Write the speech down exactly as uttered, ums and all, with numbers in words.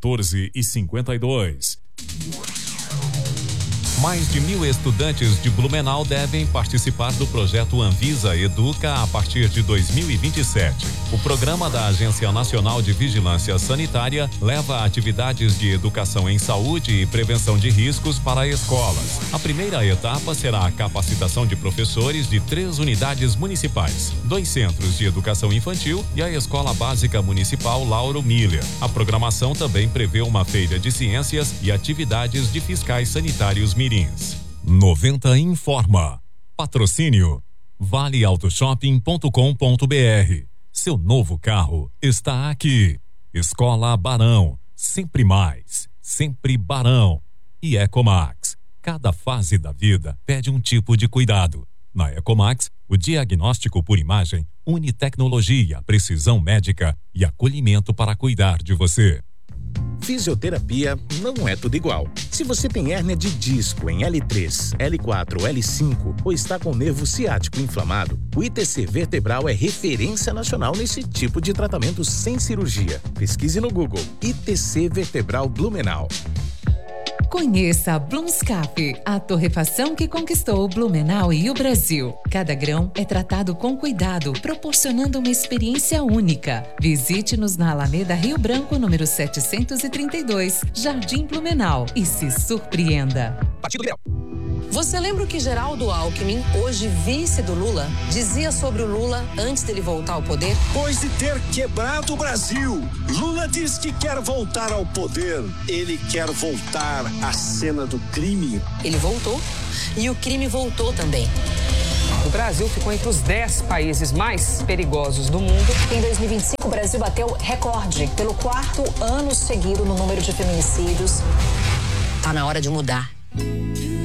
quatorze e cinquenta e dois. Mais de mil estudantes de Blumenau devem participar do projeto Anvisa Educa a partir de dois mil e vinte e sete. O programa da Agência Nacional de Vigilância Sanitária leva atividades de educação em saúde e prevenção de riscos para escolas. A primeira etapa será a capacitação de professores de três unidades municipais, dois centros de educação infantil e a Escola Básica Municipal Lauro Miller. A programação também prevê uma feira de ciências e atividades de fiscais sanitários mirins. noventa informa. Patrocínio vale auto shopping ponto com ponto br. Seu novo carro está aqui. Escola Barão, sempre mais, sempre Barão. E Ecomax, cada fase da vida pede um tipo de cuidado. Na Ecomax, o diagnóstico por imagem une tecnologia, precisão médica e acolhimento para cuidar de você. Fisioterapia não é tudo igual. Se você tem hérnia de disco em L três, L quatro, L cinco ou está com o nervo ciático inflamado, o I T C Vertebral é referência nacional nesse tipo de tratamento sem cirurgia. Pesquise no Google I T C Vertebral Blumenau. Conheça a Blumscap, a torrefação que conquistou Blumenau e o Brasil. Cada grão é tratado com cuidado, proporcionando uma experiência única. Visite-nos na Alameda Rio Branco, número setecentos e trinta e dois, Jardim Blumenau, e se surpreenda. Partido Liberal. Você lembra o que Geraldo Alckmin, hoje vice do Lula, dizia sobre o Lula antes dele voltar ao poder? Depois de ter quebrado o Brasil, Lula diz que quer voltar ao poder. Ele quer voltar à cena do crime. Ele voltou e o crime voltou também. O Brasil ficou entre os dez países mais perigosos do mundo. Em dois mil e vinte e cinco, o Brasil bateu recorde pelo quarto ano seguido no número de feminicídios. Tá na hora de mudar.